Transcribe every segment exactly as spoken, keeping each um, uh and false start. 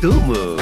Waktumu.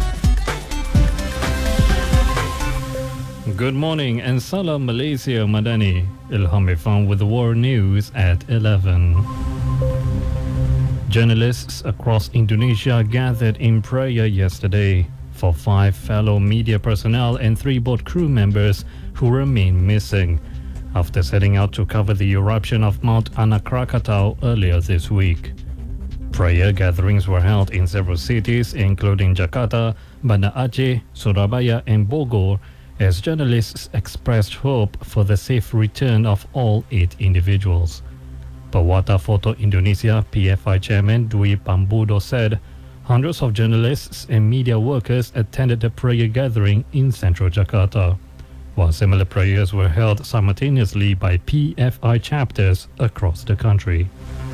Good morning and salam Malaysia Madani. Ilham Irfan with the war news at eleven. Journalists across Indonesia gathered in prayer yesterday for five fellow media personnel and three boat crew members who remain missing after setting out to cover the eruption of Mount Anak Krakatau earlier this week. Prayer gatherings were held in several cities including Jakarta, Banda Aceh, Surabaya and Bogor as journalists expressed hope for the safe return of all eight individuals. Perwata Foto Indonesia P F I Chairman Dwi Pambudo said hundreds of journalists and media workers attended the prayer gathering in central Jakarta, while similar prayers were held simultaneously by P F I chapters across the country.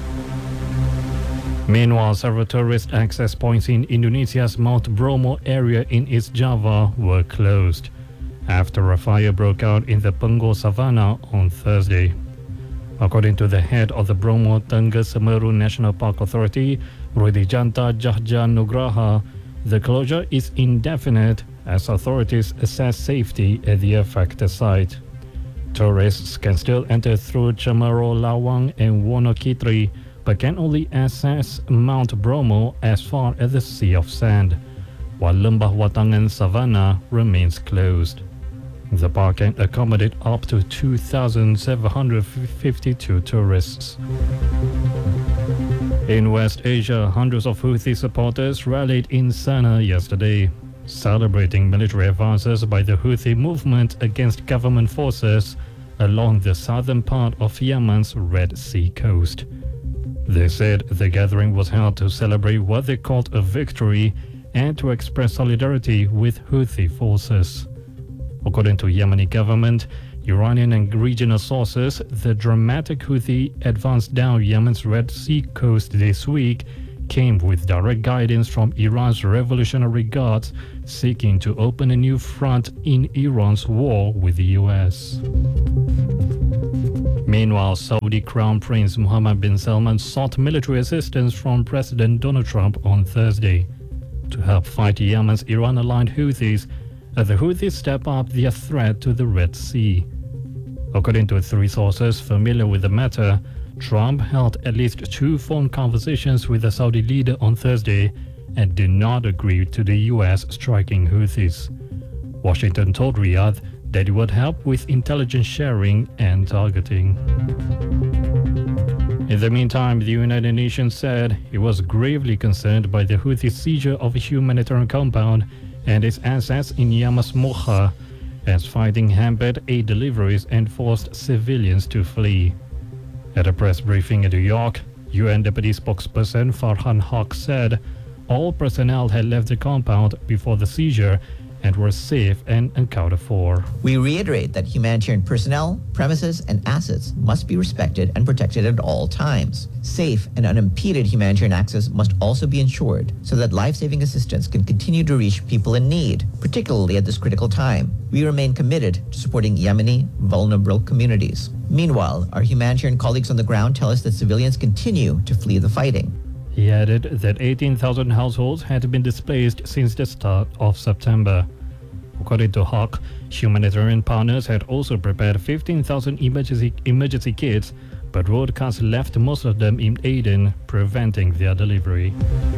Meanwhile, several tourist access points in Indonesia's Mount Bromo area in East Java were closed after a fire broke out in the Pengo Savannah on Thursday. According to the head of the Bromo Tengah Semeru National Park Authority, Rudijanta Jahja Nugraha, the closure is indefinite as authorities assess safety at the affected site. Tourists can still enter through Cemoro Lawang and Wonokitri, but can only access Mount Bromo as far as the Sea of Sand, while Lembah Watangan Savannah remains closed. The park can accommodate up to two thousand seven hundred fifty-two tourists. In West Asia, hundreds of Houthi supporters rallied in Sana'a yesterday, celebrating military advances by the Houthi movement against government forces along the southern part of Yemen's Red Sea coast. They said the gathering was held to celebrate what they called a victory and to express solidarity with Houthi forces. According to Yemeni government, Iranian and regional sources, the dramatic Houthi advance down Yemen's Red Sea coast this week came with direct guidance from Iran's Revolutionary Guards seeking to open a new front in Iran's war with the U S. Meanwhile, Saudi Crown Prince Mohammed bin Salman sought military assistance from President Donald Trump on Thursday to help fight Yemen's Iran-aligned Houthis as the Houthis step up their threat to the Red Sea. According to three sources familiar with the matter, Trump held at least two phone conversations with the Saudi leader on Thursday and did not agree to the U S striking Houthis. Washington told Riyadh that it would help with intelligence sharing and targeting. In the meantime, the United Nations said it was gravely concerned by the Houthi seizure of a humanitarian compound and its assets in Yamas Mocha, as fighting hampered aid deliveries and forced civilians to flee. At a press briefing in New York, U N Deputy Spokesperson Farhan Haq said all personnel had left the compound before the seizure and were safe and accounted for. We reiterate that humanitarian personnel, premises, and assets must be respected and protected at all times. Safe and unimpeded humanitarian access must also be ensured so that life-saving assistance can continue to reach people in need, particularly at this critical time. We remain committed to supporting Yemeni vulnerable communities. Meanwhile, our humanitarian colleagues on the ground tell us that civilians continue to flee the fighting. He added that eighteen thousand households had been displaced since the start of September. According to Hawk, humanitarian partners had also prepared fifteen thousand emergency, emergency kits, but road cuts left most of them in Aden, preventing their delivery.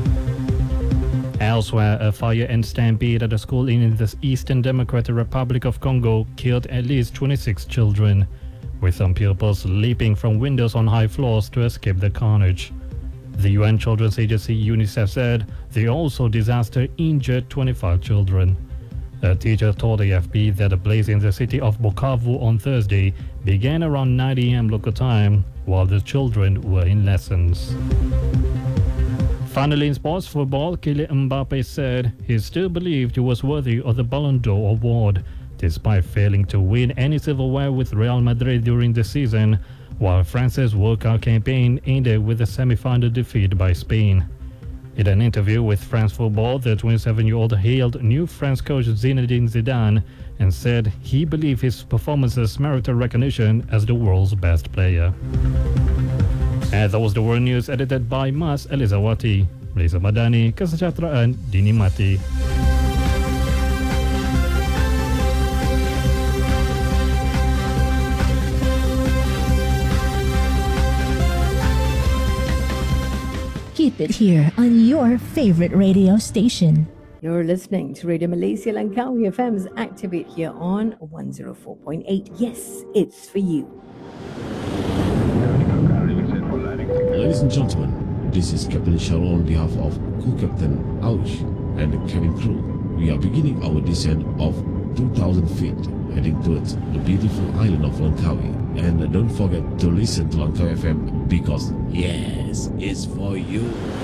Elsewhere, a fire and stampede at a school in the Eastern Democratic Republic of Congo killed at least twenty-six children, with some pupils leaping from windows on high floors to escape the carnage. The U N Children's Agency UNICEF said the also disaster injured twenty-five children. A teacher told A F P that the blaze in the city of Bukavu on Thursday began around nine a m local time while the children were in lessons. Finally, in sports football, Kylian Mbappe said he still believed he was worthy of the Ballon d'Or award, despite failing to win any silverware with Real Madrid during the season, while France's World Cup campaign ended with a semi-final defeat by Spain. In an interview with France Football, the twenty-seven-year-old hailed new French coach Zinedine Zidane and said he believed his performances merited recognition as the world's best player. And that was the world news edited by Mas Elizawati. Malaysia Madani, kesejahteraan dinikmati. Keep it here on your favorite radio station. You're listening to Radio Malaysia Langkawi F M's Activate here on one oh four point eight. Yes, it's for you. Ladies and gentlemen, this is Captain Cheryl on behalf of Co-Captain Aush and the cabin crew. We are beginning our descent of two thousand feet, heading towards the beautiful island of Langkawi. And don't forget to listen to Langkawi F M because, yes, it's for you.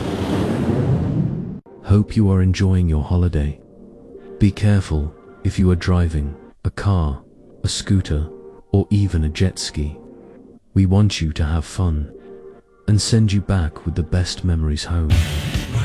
Hope you are enjoying your holiday. Be careful if you are driving a car, a scooter, or even a jet ski. We want you to have fun and send you back with the best memories home.